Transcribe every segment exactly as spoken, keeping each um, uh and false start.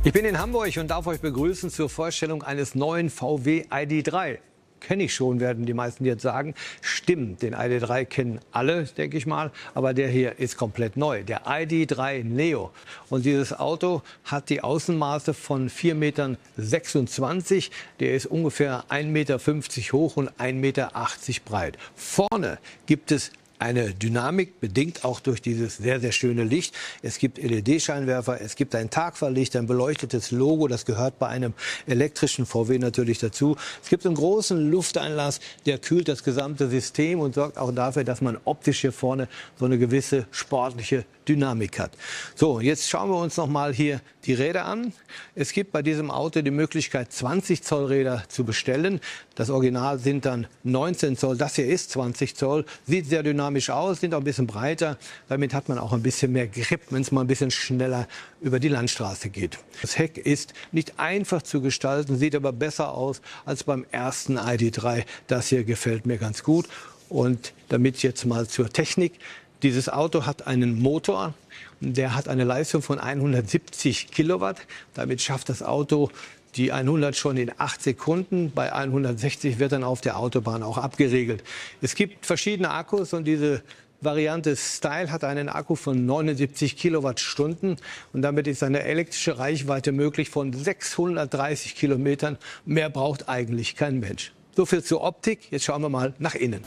Ich bin in Hamburg und darf euch begrüßen zur Vorstellung eines neuen V W I D drei. Kenne ich schon, werden die meisten jetzt sagen. Stimmt, den I D drei kennen alle, denke ich mal. Aber der hier ist komplett neu, der I D drei Neo. Und dieses Auto hat die Außenmaße von vier Komma sechsundzwanzig Metern. Der ist ungefähr ein Komma fünfzig Meter hoch und ein Komma achtzig Meter breit. Vorne gibt es eine Dynamik, bedingt auch durch dieses sehr, sehr schöne Licht. Es gibt L E D-Scheinwerfer, es gibt ein Tagfahrlicht, ein beleuchtetes Logo. Das gehört bei einem elektrischen V W natürlich dazu. Es gibt einen großen Lufteinlass, der kühlt das gesamte System und sorgt auch dafür, dass man optisch hier vorne so eine gewisse sportliche Dynamik hat. So, jetzt schauen wir uns noch mal hier die Räder an. Es gibt bei diesem Auto die Möglichkeit, zwanzig Zoll Räder zu bestellen. Das Original sind dann neunzehn Zoll. Das hier ist zwanzig Zoll. Sieht sehr dynamisch aus, sind auch ein bisschen breiter. Damit hat man auch ein bisschen mehr Grip, wenn es mal ein bisschen schneller über die Landstraße geht. Das Heck ist nicht einfach zu gestalten, sieht aber besser aus als beim ersten I D drei. Das hier gefällt mir ganz gut. Und damit jetzt mal zur Technik. Dieses Auto hat einen Motor, der hat eine Leistung von hundertsiebzig Kilowatt. Damit schafft das Auto die hundert schon in acht Sekunden. Bei hundertsechzig wird dann auf der Autobahn auch abgeregelt. Es gibt verschiedene Akkus und diese Variante Style hat einen Akku von neunundsiebzig Kilowattstunden und damit ist eine elektrische Reichweite möglich von sechshundertdreißig Kilometern. Mehr braucht eigentlich kein Mensch. So viel zur Optik. Jetzt schauen wir mal nach innen.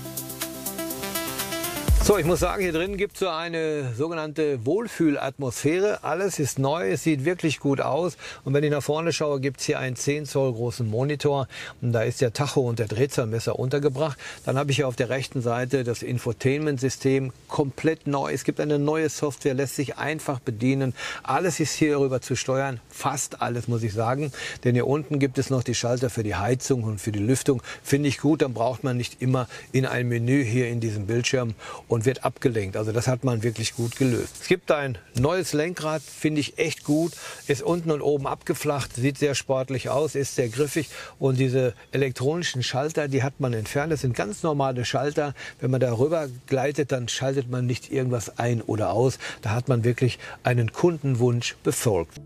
So, ich muss sagen, hier drin gibt es so eine sogenannte Wohlfühlatmosphäre. Alles ist neu, es sieht wirklich gut aus. Und wenn ich nach vorne schaue, gibt es hier einen zehn Zoll großen Monitor. Und da ist der Tacho und der Drehzahlmesser untergebracht. Dann habe ich hier auf der rechten Seite das Infotainment-System komplett neu. Es gibt eine neue Software, lässt sich einfach bedienen. Alles ist hierüber zu steuern, fast alles, muss ich sagen. Denn hier unten gibt es noch die Schalter für die Heizung und für die Lüftung. Finde ich gut, dann braucht man nicht immer in ein Menü hier in diesem Bildschirm und wird abgelenkt. Also das hat man wirklich gut gelöst. Es gibt ein neues Lenkrad, finde ich echt gut. Ist unten und oben abgeflacht, sieht sehr sportlich aus, ist sehr griffig. Und diese elektronischen Schalter, die hat man entfernt. Das sind ganz normale Schalter. Wenn man darüber gleitet, dann schaltet man nicht irgendwas ein oder aus. Da hat man wirklich einen Kundenwunsch befolgt.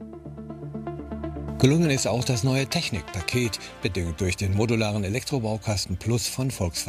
Gelungen ist auch das neue Technikpaket, bedingt durch den modularen Elektrobaukasten Plus von Volkswagen.